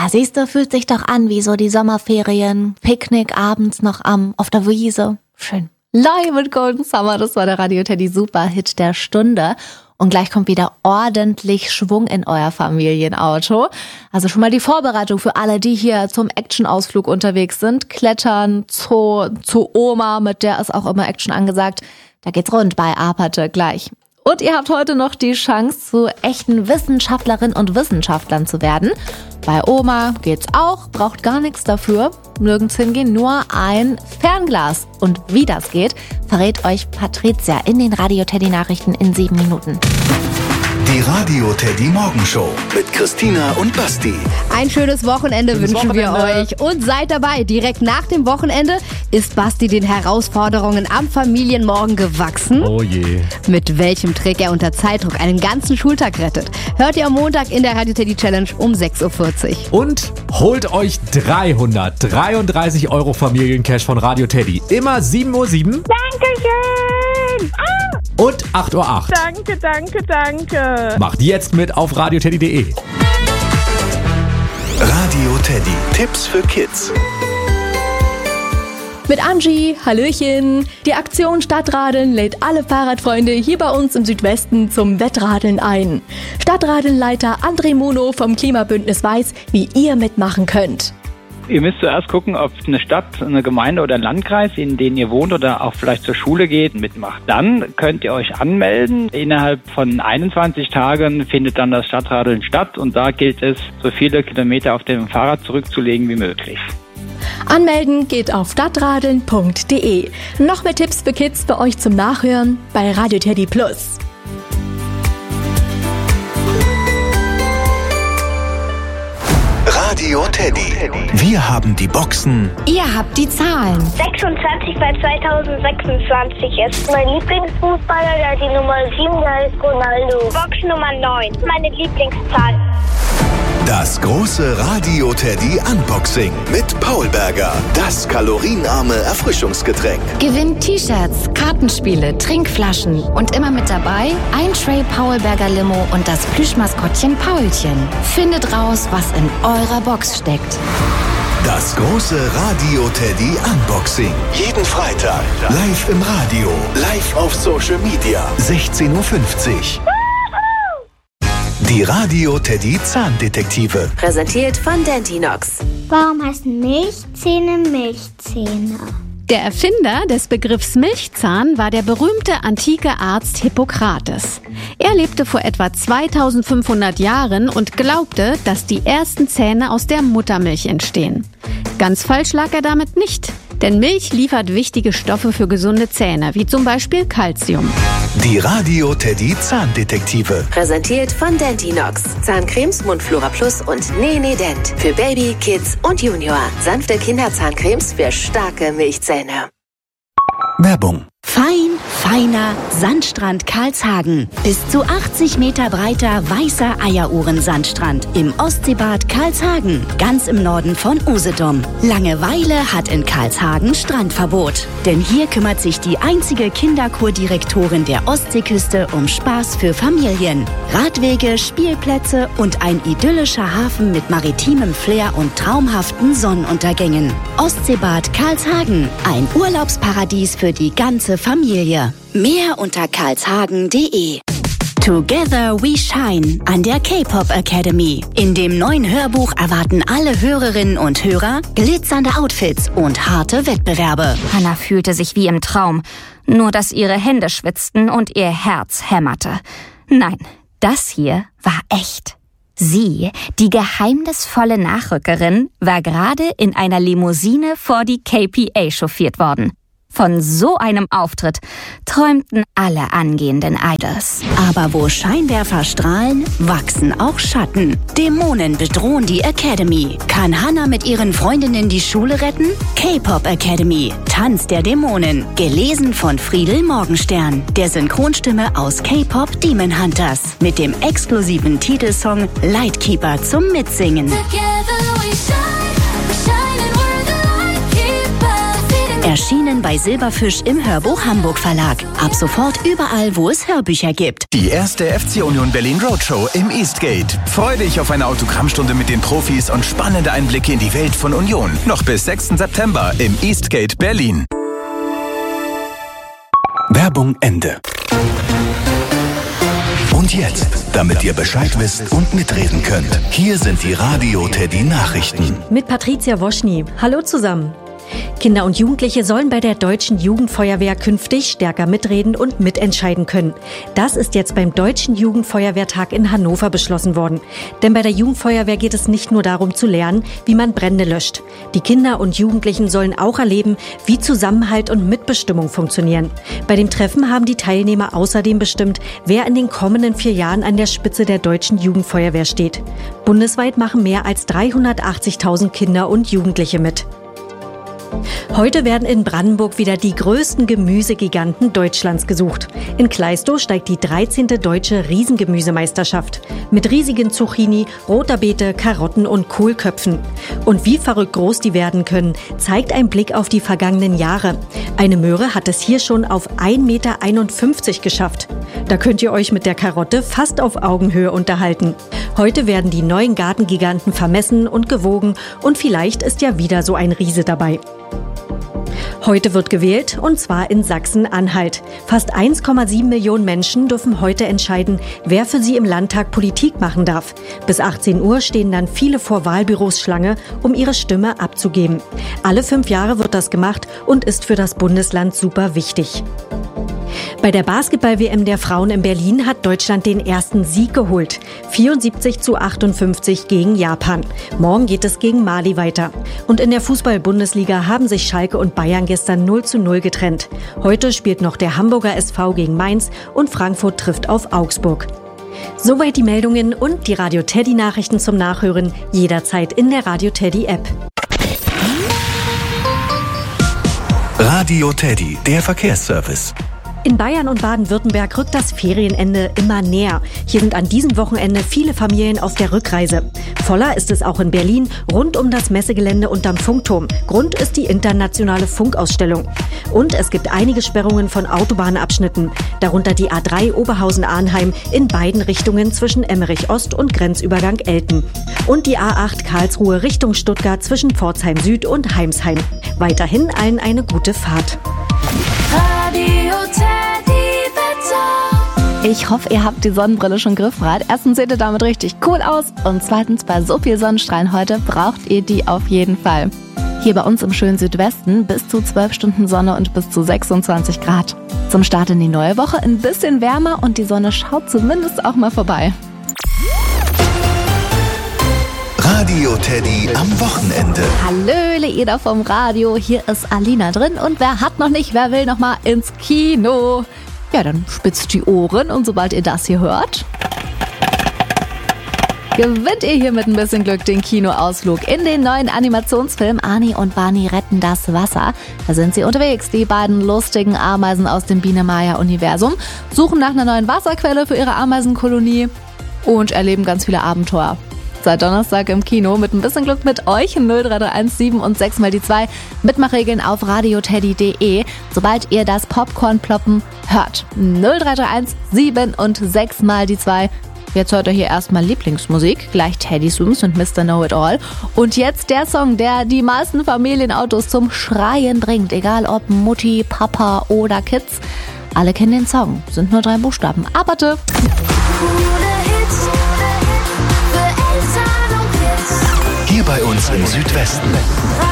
Ja, siehst du, fühlt sich doch an wie so die Sommerferien. Picknick abends noch auf der Wiese. Schön. Live mit Golden Summer, das war der Radio Teddy Superhit der Stunde. Und gleich kommt wieder ordentlich Schwung in euer Familienauto. Also schon mal die Vorbereitung für alle, die hier zum Action-Ausflug unterwegs sind. Klettern, Zoo, zu Oma, mit der ist auch immer Action angesagt. Da geht's rund bei Aperte gleich. Und ihr habt heute noch die Chance, zu echten Wissenschaftlerinnen und Wissenschaftlern zu werden. Bei Oma geht's auch, braucht gar nichts dafür. Nirgends hingehen, nur ein Fernglas. Und wie das geht, verrät euch Patricia in den Radio Teddy Nachrichten in 7 Minuten. Die Radio Teddy Morgenshow mit Christina und Basti. Ein schönes Wochenende wünschen wir euch. Und seid dabei. Direkt nach dem Wochenende ist Basti den Herausforderungen am Familienmorgen gewachsen. Oh je. Mit welchem Trick er unter Zeitdruck einen ganzen Schultag rettet, hört ihr am Montag in der Radio Teddy Challenge um 6.40 Uhr. Und holt euch 333 € Familiencash von Radio Teddy. Immer 7.07 Uhr. Dankeschön! Und 8.08 Uhr. Danke. Macht jetzt mit auf radioteddy.de. Radio Teddy. Tipps für Kids. Mit Angie, Hallöchen. Die Aktion Stadtradeln lädt alle Fahrradfreunde hier bei uns im Südwesten zum Wettradeln ein. Stadtradelnleiter André Muno vom Klimabündnis weiß, wie ihr mitmachen könnt. Ihr müsst zuerst gucken, ob eine Stadt, eine Gemeinde oder ein Landkreis, in denen ihr wohnt oder auch vielleicht zur Schule geht, mitmacht. Dann könnt ihr euch anmelden. Innerhalb von 21 Tagen findet dann das Stadtradeln statt und da gilt es, so viele Kilometer auf dem Fahrrad zurückzulegen wie möglich. Anmelden geht auf stadtradeln.de. Noch mehr Tipps für Kids für euch zum Nachhören bei Radio Teddy Plus. Radio Teddy. Wir haben die Boxen. Ihr habt die Zahlen. 26 bei 2026 ist mein Lieblingsfußballer, der hat die Nummer 7, der ist Ronaldo. Box Nummer 9, meine Lieblingszahl. Das große Radio Teddy Unboxing mit Paul Berger. Das kalorienarme Erfrischungsgetränk. Gewinnt T-Shirts, Kartenspiele, Trinkflaschen und immer mit dabei ein Tray Paul Berger Limo und das Plüschmaskottchen Paulchen. Findet raus, was in eurer Box steckt. Das große Radio Teddy Unboxing. Jeden Freitag. Live im Radio. Live auf Social Media. 16.50 Uhr. Die Radio Teddy Zahndetektive. Präsentiert von Dentinox. Warum heißen Milchzähne Milchzähne? Der Erfinder des Begriffs Milchzahn war der berühmte antike Arzt Hippokrates. Er lebte vor etwa 2500 Jahren und glaubte, dass die ersten Zähne aus der Muttermilch entstehen. Ganz falsch lag er damit nicht, denn Milch liefert wichtige Stoffe für gesunde Zähne, wie zum Beispiel Calcium. Die Radio Teddy Zahndetektive. Präsentiert von Dentinox. Zahncremes, Mundflora Plus und Nene Dent. Für Baby, Kids und Junior. Sanfte Kinderzahncremes für starke Milchzähne. Werbung. Feiner Sandstrand Karlshagen. Bis zu 80 Meter breiter weißer Eieruhren-Sandstrand im Ostseebad Karlshagen, ganz im Norden von Usedom. Langeweile hat in Karlshagen Strandverbot. Denn hier kümmert sich die einzige Kinderkurdirektorin der Ostseeküste um Spaß für Familien. Radwege, Spielplätze und ein idyllischer Hafen mit maritimem Flair und traumhaften Sonnenuntergängen. Ostseebad Karlshagen, ein Urlaubsparadies für die ganze Familie. Mehr unter karlshagen.de. Together We Shine an der K-Pop Academy. In dem neuen Hörbuch erwarten alle Hörerinnen und Hörer glitzernde Outfits und harte Wettbewerbe. Hannah fühlte sich wie im Traum, nur dass ihre Hände schwitzten und ihr Herz hämmerte. Nein, das hier war echt. Sie, die geheimnisvolle Nachrückerin, war gerade in einer Limousine vor die KPA chauffiert worden. Von so einem Auftritt träumten alle angehenden Idols. Aber wo Scheinwerfer strahlen, wachsen auch Schatten. Dämonen bedrohen die Academy. Kann Hannah mit ihren Freundinnen die Schule retten? K-Pop Academy, Tanz der Dämonen. Gelesen von Friedel Morgenstern, der Synchronstimme aus K-Pop Demon Hunters. Mit dem exklusiven Titelsong Lightkeeper zum Mitsingen. Erschienen bei Silberfisch im Hörbuch Hamburg Verlag. Ab sofort überall, wo es Hörbücher gibt. Die erste FC Union Berlin Roadshow im Eastgate. Freu dich auf eine Autogrammstunde mit den Profis und spannende Einblicke in die Welt von Union. Noch bis 6. September im Eastgate Berlin. Werbung Ende. Und jetzt, damit ihr Bescheid wisst und mitreden könnt, hier sind die Radio Teddy Nachrichten. Mit Patricia Woschny. Hallo zusammen. Kinder und Jugendliche sollen bei der Deutschen Jugendfeuerwehr künftig stärker mitreden und mitentscheiden können. Das ist jetzt beim Deutschen Jugendfeuerwehrtag in Hannover beschlossen worden. Denn bei der Jugendfeuerwehr geht es nicht nur darum zu lernen, wie man Brände löscht. Die Kinder und Jugendlichen sollen auch erleben, wie Zusammenhalt und Mitbestimmung funktionieren. Bei dem Treffen haben die Teilnehmer außerdem bestimmt, wer in den kommenden 4 Jahren an der Spitze der Deutschen Jugendfeuerwehr steht. Bundesweit machen mehr als 380.000 Kinder und Jugendliche mit. Heute werden in Brandenburg wieder die größten Gemüsegiganten Deutschlands gesucht. In Klaistow steigt die 13. Deutsche Riesengemüsemeisterschaft. Mit riesigen Zucchini, roter Beete, Karotten und Kohlköpfen. Und wie verrückt groß die werden können, zeigt ein Blick auf die vergangenen Jahre. Eine Möhre hat es hier schon auf 1,51 Meter geschafft. Da könnt ihr euch mit der Karotte fast auf Augenhöhe unterhalten. Heute werden die neuen Gartengiganten vermessen und gewogen und vielleicht ist ja wieder so ein Riese dabei. Heute wird gewählt, und zwar in Sachsen-Anhalt. Fast 1,7 Millionen Menschen dürfen heute entscheiden, wer für sie im Landtag Politik machen darf. Bis 18 Uhr stehen dann viele vor Wahlbüros Schlange, um ihre Stimme abzugeben. Alle 5 Jahre wird das gemacht und ist für das Bundesland super wichtig. Bei der Basketball-WM der Frauen in Berlin hat Deutschland den ersten Sieg geholt. 74:58 gegen Japan. Morgen geht es gegen Mali weiter. Und in der Fußball-Bundesliga haben sich Schalke und Bayern gestern 0:0 getrennt. Heute spielt noch der Hamburger SV gegen Mainz und Frankfurt trifft auf Augsburg. Soweit die Meldungen und die Radio Teddy Nachrichten zum Nachhören jederzeit in der Radio Teddy App. Radio Teddy, der Verkehrsservice. In Bayern und Baden-Württemberg rückt das Ferienende immer näher. Hier sind an diesem Wochenende viele Familien auf der Rückreise. Voller ist es auch in Berlin, rund um das Messegelände unterm Funkturm. Grund ist die internationale Funkausstellung. Und es gibt einige Sperrungen von Autobahnabschnitten, darunter die A3 Oberhausen-Arnheim in beiden Richtungen zwischen Emmerich Ost und Grenzübergang Elten. Und die A8 Karlsruhe Richtung Stuttgart zwischen Pforzheim Süd und Heimsheim. Weiterhin allen eine gute Fahrt. Ich hoffe, ihr habt die Sonnenbrille schon griffbereit. Erstens seht ihr damit richtig cool aus und zweitens, bei so viel Sonnenstrahlen heute braucht ihr die auf jeden Fall. Hier bei uns im schönen Südwesten bis zu 12 Stunden Sonne und bis zu 26 Grad. Zum Start in die neue Woche ein bisschen wärmer und die Sonne schaut zumindest auch mal vorbei. Radio Teddy am Wochenende. Hallöle, ihr da vom Radio. Hier ist Alina drin und wer hat noch nicht, wer will noch mal ins Kino? Ja, dann spitzt die Ohren und sobald ihr das hier hört, gewinnt ihr hier mit ein bisschen Glück den Kinoausflug in den neuen Animationsfilm Ani und Barney retten das Wasser. Da sind sie unterwegs, die beiden lustigen Ameisen aus dem Biene-Maya-Universum, suchen nach einer neuen Wasserquelle für ihre Ameisenkolonie und erleben ganz viele Abenteuer. Seit Donnerstag im Kino mit ein bisschen Glück mit euch 0331 7 und 6 mal die 2. Mitmachregeln auf radioteddy.de, sobald ihr das Popcorn ploppen hört. 0331 7 und 6 mal die 2. Jetzt hört ihr hier erstmal Lieblingsmusik, gleich Teddy Swims und Mr. Know-It-All. Und jetzt der Song, der die meisten Familienautos zum Schreien bringt, egal ob Mutti, Papa oder Kids. Alle kennen den Song, sind nur 3 Buchstaben. Aber bitte. Hier bei uns im Südwesten.